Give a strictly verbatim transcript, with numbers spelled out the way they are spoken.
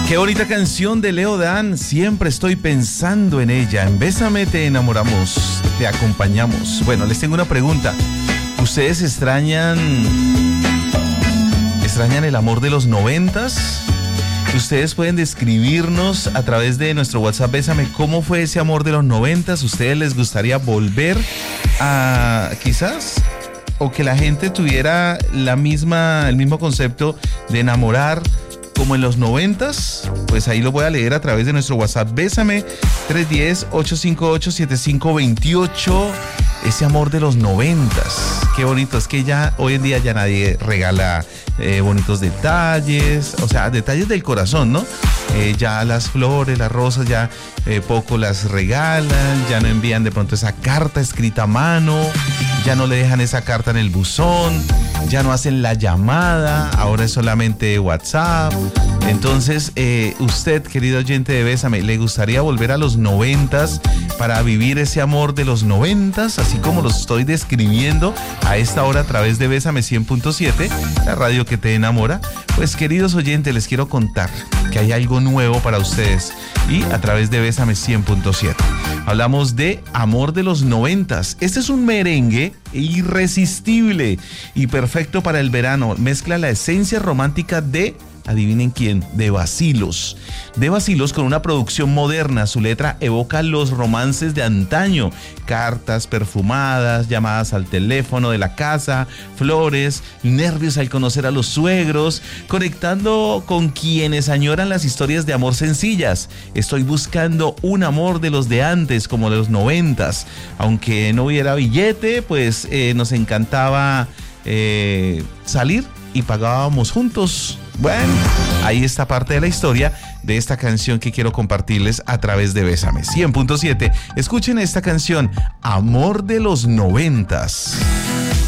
Qué bonita canción de Leo Dan, siempre estoy pensando en ella. En Bésame te enamoramos, te acompañamos. Bueno, les tengo una pregunta. ¿Ustedes extrañan, extrañan el amor de los noventas? Ustedes pueden describirnos a través de nuestro WhatsApp Bésame cómo fue ese amor de los noventas. ¿Ustedes les gustaría volver a, quizás, o que la gente tuviera la misma, el mismo concepto de enamorar como en los noventas? Pues ahí lo voy a leer a través de nuestro WhatsApp Bésame tres uno cero, ocho cinco ocho, siete cinco dos ocho. Ese amor de los noventas, qué bonito. Es que ya hoy en día ya nadie regala eh, bonitos detalles, o sea, detalles del corazón, ¿no? Eh, ya las flores, las rosas, ya eh, poco las regalan, ya no envían de pronto esa carta escrita a mano, ya no le dejan esa carta en el buzón, ya no hacen la llamada, ahora es solamente WhatsApp. Entonces, eh, usted, querido oyente de Bésame, ¿le gustaría volver a los noventas para vivir ese amor de los noventas, así como lo estoy describiendo a esta hora a través de Bésame cien punto siete, la radio que te enamora? Pues, queridos oyentes, les quiero contar que hay algo nuevo para ustedes y a través de Bésame cien punto siete. Hablamos de amor de los noventas. Este es un merengue irresistible y perfecto para el verano. Mezcla la esencia romántica de, adivinen quién, de Bacilos. De Bacilos con una producción moderna. Su letra evoca los romances de antaño. Cartas perfumadas, llamadas al teléfono de la casa, flores, nervios al conocer a los suegros, conectando con quienes añoran las historias de amor sencillas. Estoy buscando un amor de los de antes, como de los noventas. Aunque no hubiera billete, pues eh, nos encantaba eh, salir y pagábamos juntos. Bueno, ahí está parte de la historia de esta canción que quiero compartirles a través de Bésame cien punto siete. Escuchen esta canción, Amor de los Noventas.